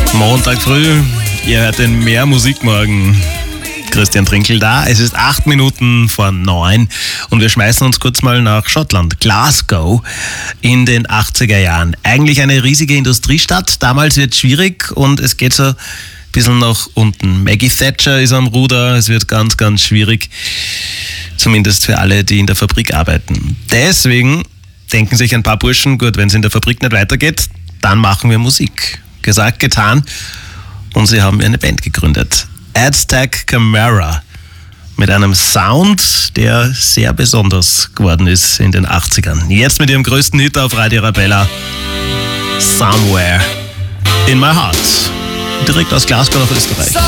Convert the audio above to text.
Montag früh, ihr hört den Mehr Musikmorgen. Christian Trinkel da. Es ist 8 Minuten vor 9 und wir schmeißen uns kurz mal nach Schottland. Glasgow in den 80er Jahren. Eigentlich eine riesige Industriestadt. Damals wird es schwierig und es geht so ein bisschen nach unten. Maggie Thatcher ist am Ruder. Es wird ganz, ganz schwierig. Zumindest für alle, die in der Fabrik arbeiten. Deswegen denken sich ein paar Burschen, gut, wenn es in der Fabrik nicht weitergeht, dann machen wir Musik. Gesagt, getan. Und sie haben eine Band gegründet. Aztec Camara. Mit einem Sound, der sehr besonders geworden ist in den 80ern. Jetzt mit ihrem größten Hit auf Radio Arabella. Somewhere in my heart. Direkt aus Glasgow nach Österreich.